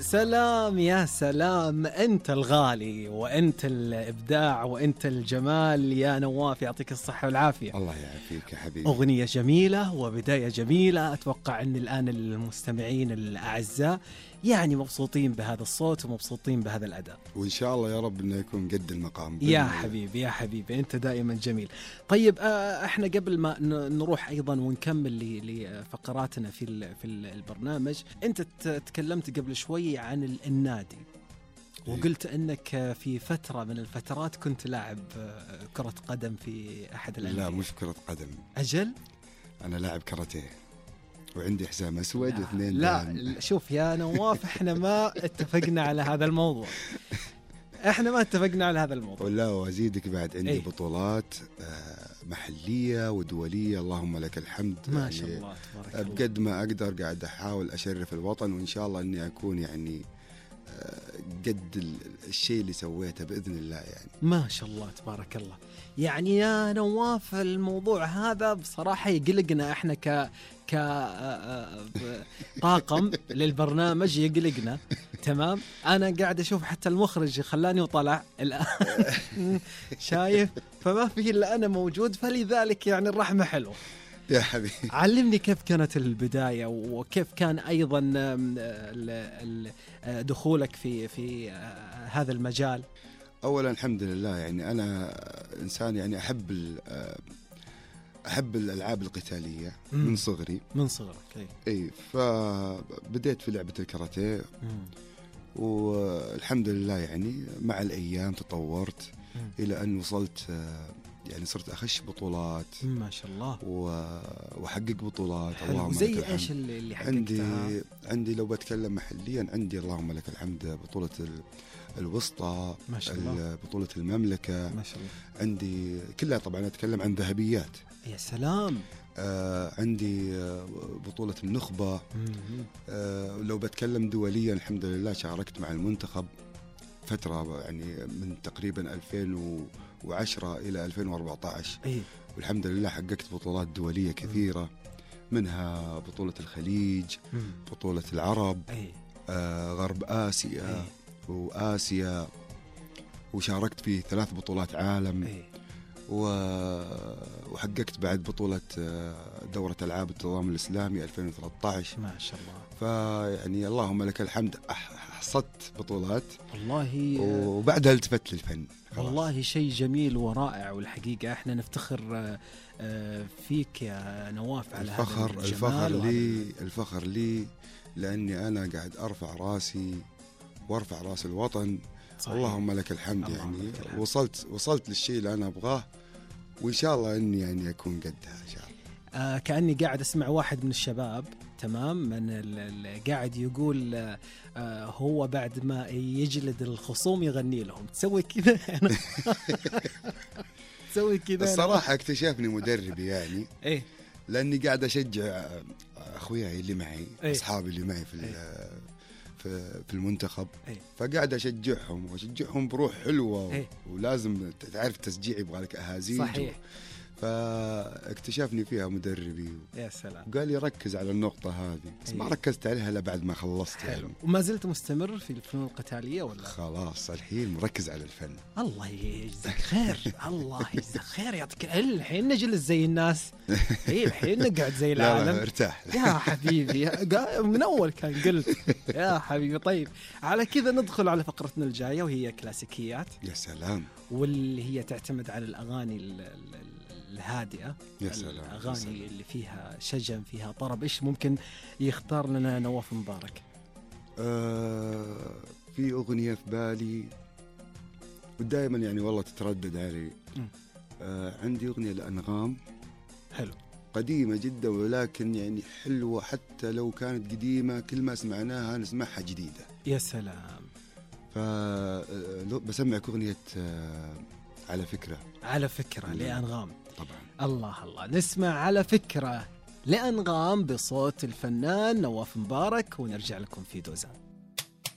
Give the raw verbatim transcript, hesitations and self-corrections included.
سلام يا سلام، أنت الغالي وأنت الإبداع وأنت الجمال يا نواف، يعطيك الصحة والعافية. الله يعافيك يا حبيبي. أغنية جميلة وبداية جميلة، أتوقع أن الآن المستمعين الأعزاء يعني مبسوطين بهذا الصوت ومبسوطين بهذا الأداء، وإن شاء الله يا رب إنه يكون قد المقام. يا حبيبي يا حبيبي أنت دائما جميل. طيب إحنا قبل ما نروح أيضا ونكمل لفقراتنا في في البرنامج، أنت تكلمت قبل شوي عن النادي وقلت أنك في فترة من الفترات كنت لاعب كرة قدم في أحد الأندية. لا مش كرة قدم، أجل أنا لاعب كاراتيه وعندي حزام أسود واثنين. لا دام. شوف يا نواف، إحنا ما اتفقنا على هذا الموضوع، إحنا ما اتفقنا على هذا الموضوع. ولا وأزيدك بعد عندي أي. بطولات محلية ودولية اللهم لك الحمد. ما يعني شاء الله تبارك الله. بقد ما أقدر قاعد أحاول أشرف الوطن، وإن شاء الله أني أكون يعني قد الشيء اللي سويته بإذن الله. يعني ما شاء الله تبارك الله. يعني يا نواف الموضوع هذا بصراحة يقلقنا إحنا ك ك طاقم للبرنامج، يقلقنا. تمام، أنا قاعد أشوف حتى المخرج خلاني وطلع الآن شايف، فما فيه إلا أنا موجود، فلذلك يعني الرحمة حلوة يا حبيبي. علمني كيف كانت البداية وكيف كان أيضا دخولك في في هذا المجال. أولا الحمد لله، يعني أنا إنسان يعني أحب أحب الألعاب القتالية من صغري. من صغرك أي. أي، فبديت في لعبة الكاراتيه والحمد لله يعني مع الأيام تطورت مم. إلى أن وصلت، يعني صرت أخش بطولات ما شاء الله وحقق بطولات. اللهم زي لك إيش اللي حققتها؟ عندي عندي لو بتكلم محليا عندي اللهم لك الحمد بطولة الوسطى، ما شاء الله، بطولة المملكة، ما شاء الله. عندي كلها طبعا أتكلم عن ذهبيات. يا سلام. آه عندي آه بطولة النخبة. آه لو بتكلم دوليا الحمد لله شاركت مع المنتخب فترة، يعني من تقريبا ألفين وعشرة إلى ألفين وأربعة عشر. أيه؟ والحمد لله حققت بطولات دولية كثيرة، منها بطولة الخليج، مم. بطولة العرب، أيه؟ آه غرب آسيا، أيه؟ وآسيا، وشاركت في ثلاث بطولات عالم. أيه؟ وحققت بعد بطولة دورة ألعاب التضامن الإسلامي ألفين وثلاثة عشر. ما شاء الله. فيعني اللهم لك الحمد حصدت بطولات والله، وبعدها التفت للفن. والله شيء جميل ورائع، والحقيقة احنا نفتخر فيك يا نواف على الفخر هذا الجمال. الفخر لي الفخر لي لأني أنا قاعد أرفع راسي وأرفع راس الوطن. صحيح. اللهم لك الحمد. يعني لك الحمد. وصلت وصلت للشيء اللي أنا أبغاه، وإن شاء الله إني يعني أكون قدها إن شاء الله. آه كأني قاعد أسمع واحد من الشباب، تمام، من اللي قاعد يقول آه هو بعد ما يجلد الخصوم يغني لهم. تسوي كذا تسوي كذا. الصراحة اكتشفني مدربي يعني إيه، لأني قاعد أشجع أخوياي اللي معي، إيه؟ أصحابي اللي معي في إيه؟ في المنتخب. أيه؟ فقاعد أشجعهم وأشجعهم بروح حلوة. أيه؟ ولازم تعرف تشجيع يبغى لك أهازيج. صحيح. فاكتشفني فيها مدربي. يا سلام. وقال لي ركز على النقطة هذه، بس ما ركزت عليها إلا بعد ما خلصت. حلو. يعني وما زلت مستمر في الفنون القتالية ولا؟ خلاص الحين مركز على الفن. الله يجزاك خير. الله يجزاك خير، يعطيك الحين نجلس زي الناس. اي الحين نقعد زي العالم. لا لا ارتاح يا حبيبي، من أول كان قلت يا حبيبي. طيب على كذا ندخل على فقرتنا الجاية وهي كلاسيكيات. يا سلام. واللي هي تعتمد على الأغاني الهادئة. يا سلام. الأغاني يا سلام. اللي فيها شجن، فيها طرب. إيش ممكن يختار لنا نواف مبارك؟ آه في أغنية في بالي ودائما يعني والله تتردد علي. آه عندي أغنية لأنغام. حلو. قديمة جدا ولكن يعني حلوة، حتى لو كانت قديمة كل ما سمعناها نسمعها جديدة. يا سلام. فبسمعك أغنية آه على فكرة. على فكرة لأنغام. طبعا. الله الله، نسمع على فكرة لأنغام بصوت الفنان نواف مبارك ونرجع لكم في دوزان.